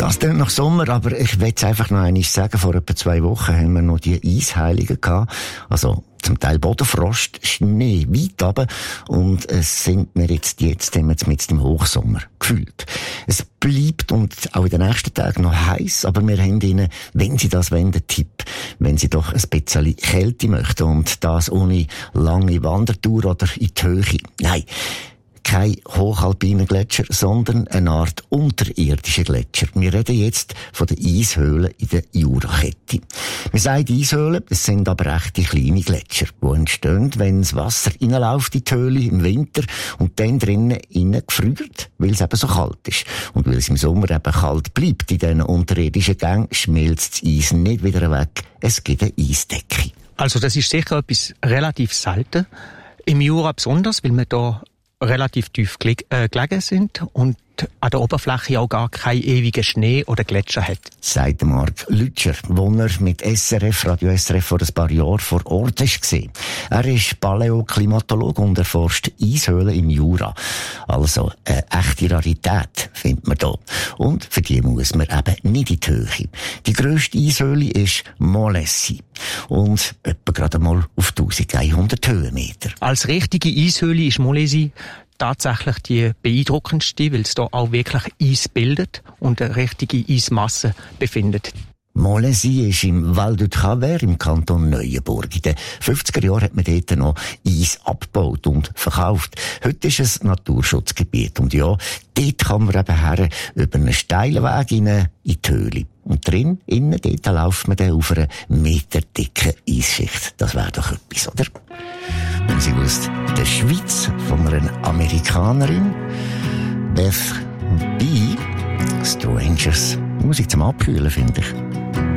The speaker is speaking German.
Das klingt nach Sommer, aber ich will es einfach noch einmal sagen. Vor etwa 2 Wochen haben wir noch die Eisheiligen gehabt. Also zum Teil Bodenfrost, Schnee weit runter. Und es sind wir jetzt mit dem Hochsommer gefühlt. Es bleibt und auch in den nächsten Tagen noch heiß, aber wir haben Ihnen, wenn Sie das wollen, einen Tipp. Wenn Sie doch ein bisschen Kälte möchten und das ohne lange Wandertour oder in die Höhe. Nein. Kein hochalpiner Gletscher, sondern eine Art unterirdischer Gletscher. Wir reden jetzt von den Eishöhlen in der Jurakette. Wir sagen Eishöhlen, es sind aber echte kleine Gletscher, die entstehen, wenn das Wasser reinläuft in die Höhle im Winter und dann drinnen gefriert, weil es eben so kalt ist. Und weil es im Sommer eben kalt bleibt in diesen unterirdischen Gängen, schmilzt das Eis nicht wieder weg. Es gibt eine Eisdecke. Also das ist sicher etwas relativ selten. Im Jura besonders, weil wir da relativ tief gelegen sind und an der Oberfläche auch gar keinen ewigen Schnee oder Gletscher hat. Sagt Marc Lütscher, wo er mit Radio SRF vor ein paar Jahren vor Ort war. Er ist Paläoklimatologe und erforscht Eishöhlen im Jura. Also eine echte Rarität findet man da. Und für die muss man eben nicht in die Höhe. Die grösste Eishöhle ist Molessi und etwa gerade mal auf 1100 Höhenmeter. Als richtige Eishöhle ist Molessi tatsächlich die beeindruckendste, weil es da auch wirklich Eis bildet und eine richtige Eismasse befindet. Molessi ist im Val du Travers im Kanton Neuenburg. In den 50er Jahren hat man dort noch Eis abgebaut und verkauft. Heute ist es Naturschutzgebiet. Und ja, dort kann man eben her über einen steilen Weg in die Höhle. Und innen dort läuft man dann auf einer meterdicken Eisschicht. Das wäre doch etwas, oder? Und sie aus der Schweiz von einer Amerikanerin, Beth B. Strangers. Musik zum Abkühlen, finde ich.